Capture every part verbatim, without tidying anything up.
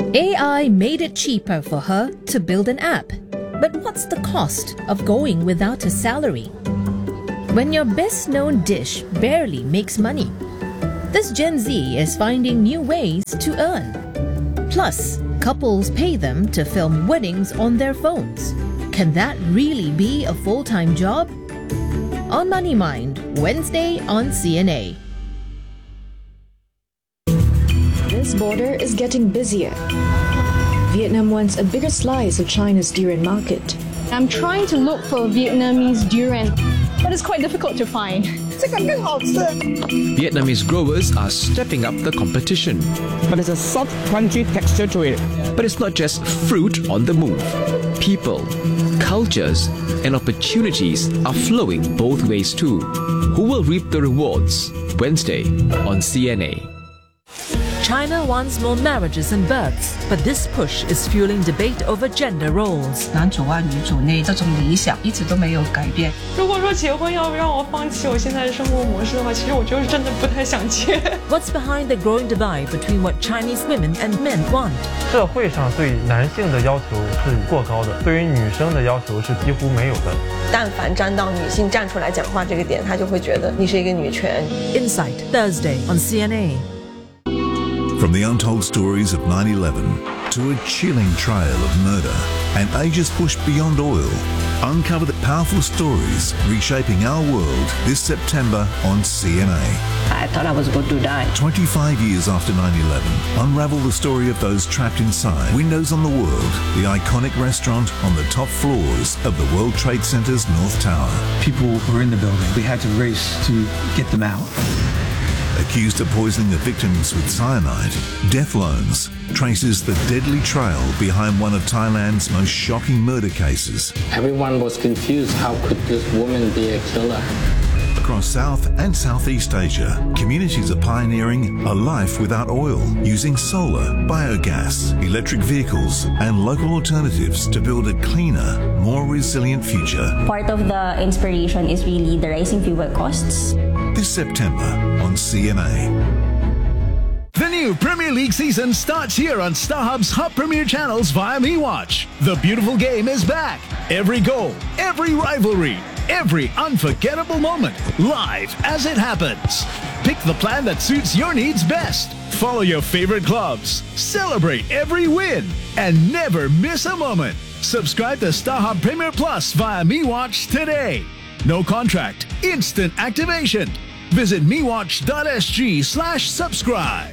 A I made it cheaper for her to build an app. But what's the cost of going without a salary? When your best-known dish barely makes money, this Gen Z is finding new ways to earn. Plus, couples pay them to film weddings on their phones. Can that really be a full-time job? On Money Mind, Wednesday on C N A. This border is getting busier. Vietnam wants a bigger slice of China's durian market. I'm trying to look for Vietnamese durian, but it's quite difficult to find. Vietnamese growers are stepping up the competition. But there's a soft, crunchy texture to it. But it's not just fruit on the move. People, cultures, and opportunities are flowing both ways too. Who will reap the rewards? Wednesday on C N A. China wants more marriages and births, but this push is fueling debate over gender roles. 男主外女主内这种理想一直都没有改变。 如果说结婚要让我放弃我现在的生活模式的话，其实我就是真的不太想结。 What's behind the growing divide between what Chinese women and men want? 社会上对男性的要求是过高的，对于女生的要求是几乎没有的。 但凡站到女性站出来讲话这个点，他就会觉得你是一个女权。 Insight Thursday on C N A. From the untold stories of nine eleven to a chilling trail of murder and ages pushed beyond oil, uncover the powerful stories reshaping our world this September on C N A. I thought I was going to die. twenty-five years after nine eleven, unravel the story of those trapped inside Windows on the World, the iconic restaurant on the top floors of the World Trade Center's North Tower. People were in the building. We had to race to get them out. Accused of poisoning the victims with cyanide, Death Loans traces the deadly trail behind one of Thailand's most shocking murder cases. Everyone was confused. How could this woman be a killer? Across South and Southeast Asia, communities are pioneering a life without oil, using solar, biogas, electric vehicles, and local alternatives to build a cleaner, more resilient future. Part of the inspiration is really the rising fuel costs. This September on C N A. The new Premier League season starts here on StarHub's Hub Premier channels via MeWatch. The beautiful game is back. Every goal, every rivalry, every unforgettable moment, live as it happens. Pick the plan that suits your needs best. Follow your favorite clubs, celebrate every win, and never miss a moment. Subscribe to StarHub Premier Plus via MeWatch today. No contract, instant activation. Visit mewatch.sg slash subscribe.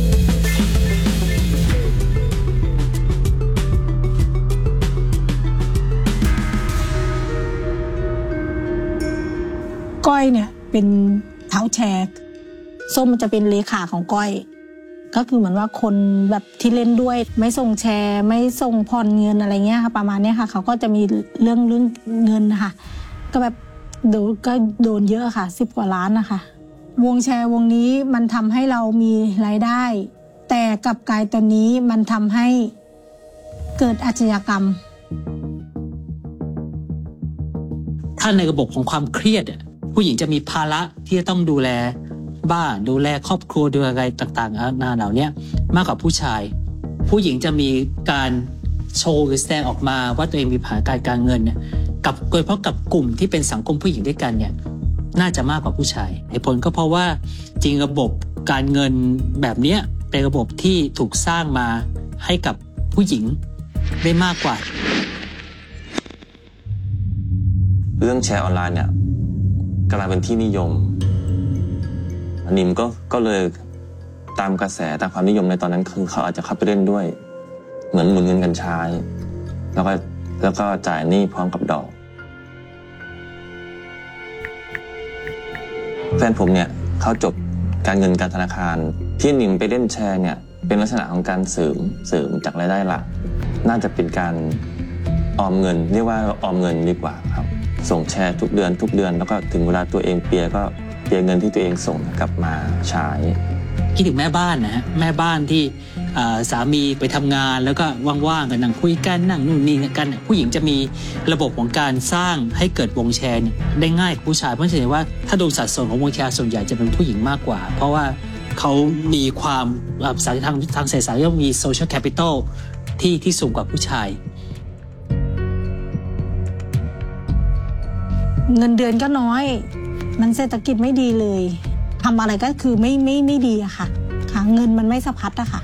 ก้อยเนี่ยเป็นเท้าแชร์ส้มมันจะเป็นเลขาของก้อยก็คือเหมือนว่าคนแบบที่เล่นด้วยไม่ส่งแชร์ไม่ส่งผ่อนเงินอะไรเงี้ยค่ะประมาณนี้ค่ะเขาก็จะมีเรื่องเรื่องเงินค่ะก็แบบโดนก็โดนเยอะค่ะสิบกว่าล้านนะคะวงแชร์วงนี้มันทำให้เรามีรายได้แต่กลับกลายตัวนี้มันทำให้เกิดอาชญากรรมถ้าในระบบของความเครียดผู้หญิงจะมีภาระที่จะต้องดูแลบ้านดูแลครอบครัวดูแลอะไรต่างๆนานาเหล่านี้มากกว่าผู้ชายผู้หญิงจะมีการโชว์หรือแสดงออกมาว่าตัวเองมีปัญหาการการเงินเนี่ยกับโดยเฉพาะกับกลุ่มที่เป็นสังคมผู้หญิงด้วยกันเนี่ยน่าจะมากกว่าผู้ชายเหตุผลก็เพราะว่าจริงระบบการเงินแบบนี้เป็นระบบที่ถูกสร้างมาให้กับผู้หญิงได้มากกว่าเรื่องแชร์ออนไลน์เนี่ยกลายเป็นที่นิยมนิมก็ก็เลยตามกระแสตามความนิยมในตอนนั้นคือเขาอาจจะเข้าไปเล่นด้วยเหมือนหมุนเงินกันใช้แล้วก็แล้วก็จ่ายหนี้พร้อมกับดอกแฟนผมเนี่ยเขาจบการเงินการธนาคารที่นิมไปเล่นแชร์เนี่ยเป็นลักษณะของการเสริมเสริมจากรายได้หลักน่าจะเป็นการออมเงินเรียกว่าออมเงินดีกว่าครับส่งแชร์ทุกเดือนทุกเดือนแล้วก็ถึงเวลาตัวเองเปียก็เปียเงินที่ตัวเองส่งกลับมาใช้คิดถึงแม่บ้านนะฮะแม่บ้านที่สามีไปทำงานแล้วก็ว่างๆกันนั่งคุยกันนั่งนู่นนี่กันผู้หญิงจะมีระบบของการสร้างให้เกิดวงแชร์ได้ง่ายกว่าผู้ชายเพราะฉะนั้นว่าถ้าดูสัดส่วนของวงแชร์ส่วนใหญ่จะเป็นผู้หญิงมากกว่าเพราะว่าเขามีความภาษาทางทางเศรษฐศาสตร์เรียกว่ามี social capital ที่ที่สูงกว่าผู้ชายเงินเดือนก็น้อยมันเศรษฐกิจไม่ดีเลยทำอะไรก็คือไม่ไม่ไม่ดีอะค่ะค่ะเงินมันไม่สะพัดอะค่ะ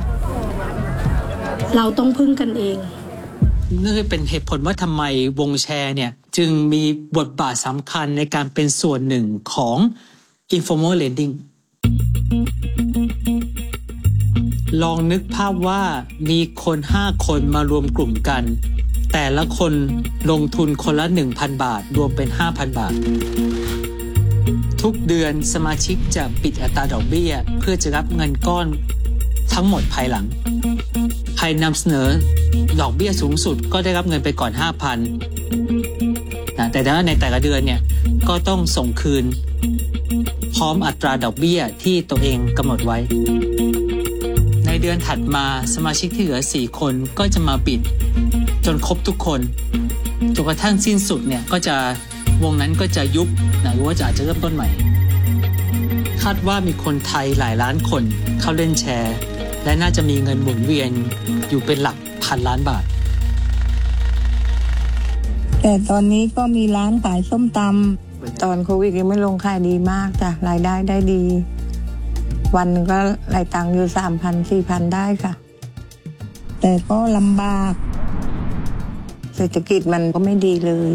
เราต้องพึ่งกันเองนี่เป็นเหตุผลว่าทำไมวงแชร์เนี่ยจึงมีบทบาทสำคัญในการเป็นส่วนหนึ่งของ informal lending ลองนึกภาพว่ามีคนห้าคนมารวมกลุ่มกันแต่ละคนลงทุนคนละ หนึ่งพัน บาทรวมเป็น ห้าพัน บาททุกเดือนสมาชิกจะปิดอัตราดอกเบี้ยเพื่อจะรับเงินก้อนทั้งหมดภายหลังใครนำเสนอดอกเบี้ยสูงสุดก็ได้รับเงินไปก่อน ห้าพัน นะแต่ในแต่ละเดือนเนี่ยก็ต้องส่งคืนพร้อมอัตราดอกเบี้ยที่ตัวเองกำหนดไว้ในเดือนถัดมาสมาชิกที่เหลือสี่คนก็จะมาปิดจนครบทุกคนจนกระทั่งสิ้นสุดเนี่ยก็จะวงนั้นก็จะยุบนะหรือว่าจะอาจจะเริ่มต้นใหม่คาดว่ามีคนไทยหลายล้านคนเข้าเล่นแชร์และน่าจะมีเงินหมุนเวียนอยู่เป็นหลักพันล้านบาทแต่ตอนนี้ก็มีร้านขายส้มตำตอนโควิดยังไม่ลงขายดีมากจ้ะรายได้ได้ดีวันนึงก็รายตังค์อยู่ สามพัน สี่พัน ได้ค่ะแต่ก็ลำบากเศรษฐกิจมันก็ไม่ดีเลย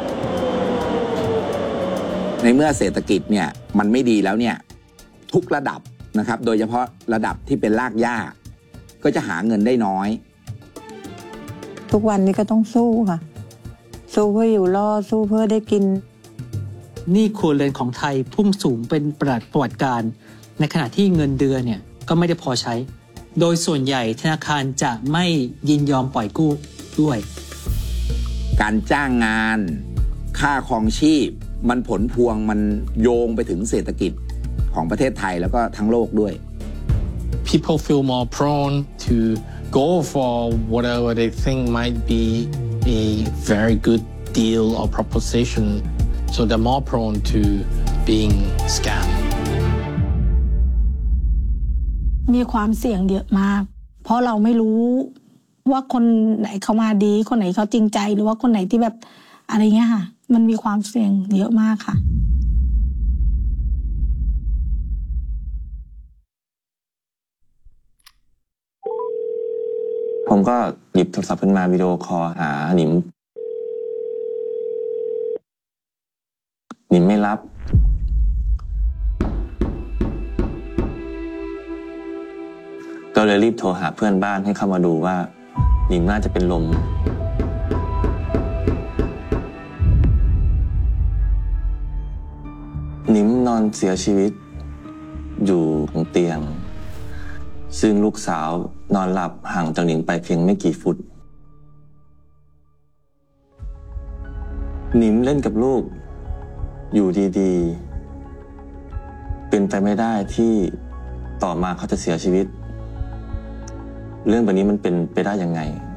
ในเมื่อเศรษฐกิจเนี่ยมันไม่ดีแล้วเนี่ยทุกระดับนะครับโดยเฉพาะระดับที่เป็นรากหญ้าก็จะหาเงินได้น้อยทุกวันนี้ก็ต้องสู้ค่ะสู้เพื่ออยู่รอดสู้เพื่อได้กินหนี้ครัวเรือนของไทยพุ่งสูงเป็นประวัติการในขณะที่เงินเดือนเนี่ยก็ไม่ได้พอใช้โดยส่วนใหญ่ธนาคารจะไม่ยินยอมปล่อยกู้ด้วยการจ้างงานค่าครองชีพมันผลพวงมันโยงไปถึงเศรษฐกิจของประเทศไทยแล้วก็ทั้งโลกด้วย People feel more prone to go for whatever they think might be a very good deal or proposition so they're more prone to being scammed มีความเสี่ยงเยอะมากเพราะเราไม่รู้ว่าคนไหนเขามาดีคนไหนเขาจริงใจหรือว่าคนไหนที่แบบอะไรเงี้ยค่ะมันมีความเสี่ยงเยอะมากค่ะผมก็หยิบโทรศัพท์ขึ้นมาวิดีโอคอลหาหนิมหนิมไม่รับก็เลยรีบโทรหาเพื่อนบ้านให้เข้ามาดูว่าหนิมน่าจะเป็นลมหนิมนอนเสียชีวิตอยู่บนเตียงซึ่งลูกสาวนอนหลับห่างจากหนิมไปเพียงไม่กี่ฟุตหนิมเล่นกับลูกอยู่ดีๆเป็นไปไม่ได้ที่ต่อมาเขาจะเสียชีวิตเรื่องแบบนี้มันเป็นไปได้ยังไง